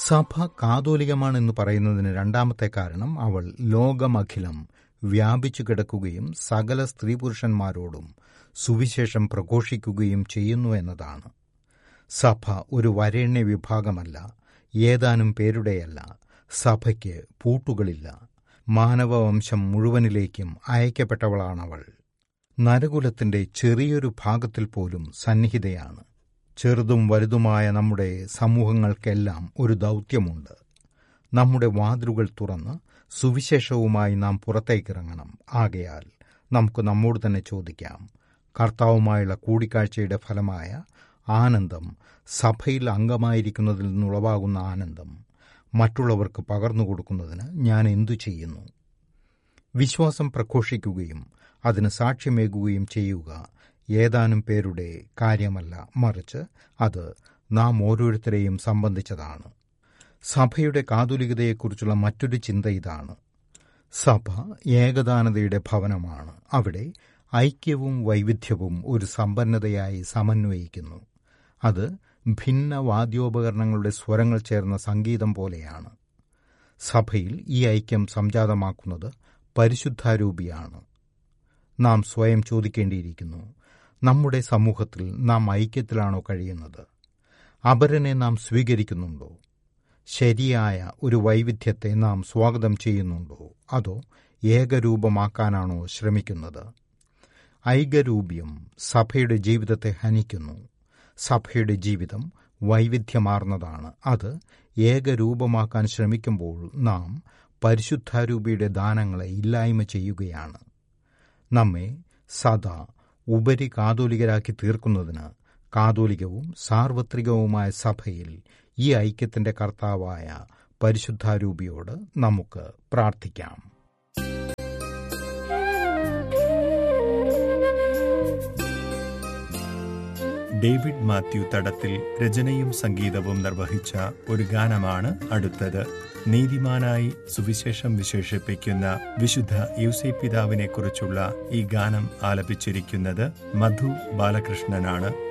സഭ കാതോലികമാണെന്ന് പറയുന്നതിന് രണ്ടാമത്തെ കാരണം അവൾ ലോകമഖിലം വ്യാപിച്ചു കിടക്കുകയും സകല സ്ത്രീ പുരുഷന്മാരോടും സുവിശേഷം പ്രഘോഷിക്കുകയും ചെയ്യുന്നു എന്നതാണ്. സഭ ഒരു വരേണ്യ വിഭാഗമല്ല, ഏതാനും പേരുടെയല്ല. സഭയ്ക്ക് പൂട്ടുകളില്ല. മാനവവംശം മുഴുവനിലേക്കും അയക്കപ്പെട്ടവളാണവൾ. നരകുലത്തിന്റെ ചെറിയൊരു ഭാഗത്തിൽ പോലും സന്നിഹിതയാണ്. ചെറുതും വലുതുമായ നമ്മുടെ സമൂഹങ്ങൾക്കെല്ലാം ഒരു ദൗത്യമുണ്ട്. നമ്മുടെ വാതിലുകൾ തുറന്ന് സുവിശേഷവുമായി നാം പുറത്തേക്കിറങ്ങണം. ആകയാൽ നമുക്ക് നമ്മോട് തന്നെ ചോദിക്കാം, കർത്താവുമായുള്ള കൂടിക്കാഴ്ചയുടെ ഫലമായ ആനന്ദം, സഭയിൽ അംഗമായിരിക്കുന്നതിൽ നിന്നുളവാകുന്ന ആനന്ദം മറ്റുള്ളവർക്ക് പകർന്നു കൊടുക്കുന്നതിന് ഞാൻ എന്തു ചെയ്യുന്നു? വിശ്വാസം പ്രഘോഷിക്കുകയും അതിന് സാക്ഷ്യമേകുകയും ചെയ്യുക ഏതാനും പേരുടെ കാര്യമല്ല, മറിച്ച് അത് നാം ഓരോരുത്തരെയും സംബന്ധിച്ചതാണ്. സഭയുടെ കാതോലികതയെക്കുറിച്ചുള്ള മറ്റൊരു ചിന്ത ഇതാണ്. സഭ ഏകദാനതയുടെ ഭവനമാണ്. അവിടെ ഐക്യവും വൈവിധ്യവും ഒരു സമ്പന്നതയായി സമന്വയിക്കുന്നു. അത് ഭിന്ന വാദ്യോപകരണങ്ങളുടെ സ്വരങ്ങൾ ചേർന്ന സംഗീതം പോലെയാണ്. സഭയിൽ ഈ ഐക്യം സംജാതമാക്കുന്നത് പരിശുദ്ധാരൂപിയാണ്. നാം സ്വയം ചോദിക്കേണ്ടിയിരിക്കുന്നു, നമ്മുടെ സമൂഹത്തിൽ നാം ഐക്യത്തിലാണോ കഴിയുന്നത്? അപരനെ നാം സ്വീകരിക്കുന്നുണ്ടോ? ശരിയായ ഒരു വൈവിധ്യത്തെ നാം സ്വാഗതം ചെയ്യുന്നുണ്ടോ? അതോ ഏകരൂപമാക്കാനാണോ ശ്രമിക്കുന്നത്? ഐകരൂപ്യം സഭയുടെ ജീവിതത്തെ ഹനിക്കുന്നു. സഭയുടെ ജീവിതം വൈവിധ്യമാർന്നതാണ്. അത് ഏകരൂപമാക്കാൻ ശ്രമിക്കുമ്പോൾ നാം പരിശുദ്ധാരൂപിയുടെ ദാനങ്ങളെ ഇല്ലായ്മ ചെയ്യുകയാണ്. നമ്മെ സദാ ഉപരി കാതോലികരാക്കി തീർക്കുന്നതിന് കാതോലികവും സാർവത്രികവുമായ സഭയിൽ ഈ ഐക്യത്തിന്റെ കർത്താവായ പരിശുദ്ധാരൂപിയോട് നമുക്ക് പ്രാർത്ഥിക്കാം. ഡേവിഡ് മാത്യു തടത്തിൽ രചനയും സംഗീതവും നിർവഹിച്ച ഒരു ഗാനമാണ് അടുത്തത്. നീതിമാനായി സുവിശേഷം വിശേഷിപ്പിക്കുന്ന വിശുദ്ധ യൂസേപ്പ് പിതാവിനെ കുറിച്ചുള്ള ഈ ഗാനം ആലപിച്ചിരിക്കുന്നത് മധു ബാലകൃഷ്ണനാണ്.